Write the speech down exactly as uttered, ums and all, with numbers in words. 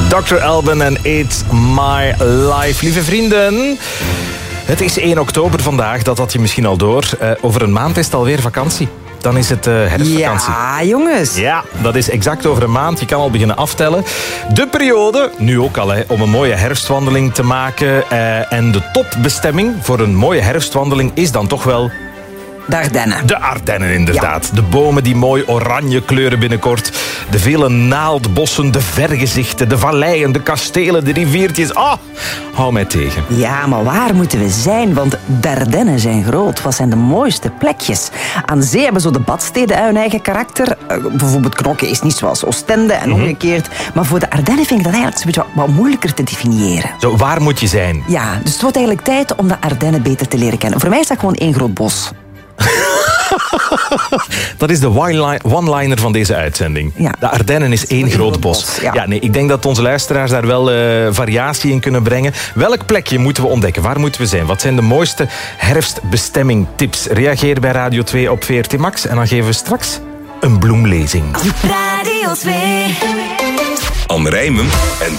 dokter Alban en It's My Life. Lieve vrienden, het is één oktober vandaag, dat had je misschien al door. Uh, over een maand is het alweer vakantie. Dan is het uh, herfstvakantie. Ja, jongens. Ja, dat is exact over een maand. Je kan al beginnen aftellen. De periode, nu ook al, hè, om een mooie herfstwandeling te maken. Uh, en de topbestemming voor een mooie herfstwandeling is dan toch wel... De Ardennen. De Ardennen, inderdaad. Ja. De bomen die mooi oranje kleuren binnenkort. De vele naaldbossen, de vergezichten, de valleien, de kastelen, de riviertjes. Ah, oh, hou mij tegen. Ja, maar waar moeten we zijn? Want de Ardennen zijn groot. Wat zijn de mooiste plekjes? Aan zee hebben zo de badsteden hun eigen karakter. Uh, bijvoorbeeld Knokke is niet zoals Oostende en mm-hmm. omgekeerd. Maar voor de Ardennen vind ik dat eigenlijk een beetje wat moeilijker te definiëren. Zo, waar moet je zijn? Ja, dus het wordt eigenlijk tijd om de Ardennen beter te leren kennen. Voor mij is dat gewoon één groot bos. Dat is de one-liner van deze uitzending. Ja. De Ardennen is één groot, groot bos. bos ja. Ja, nee, ik denk dat onze luisteraars daar wel uh, variatie in kunnen brengen. Welk plekje moeten we ontdekken? Waar moeten we zijn? Wat zijn de mooiste herfstbestemmingtips? Reageer bij Radio twee op V R T Max en dan geven we straks een bloemlezing. Radio twee. Anne Rijmen en